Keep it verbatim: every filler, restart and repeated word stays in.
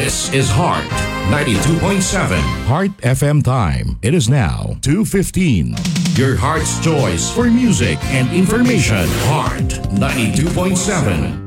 This is Heart ninety-two point seven. Heart F M time. It is now two fifteen. Your heart's choice for music and information. Heart ninety-two point seven.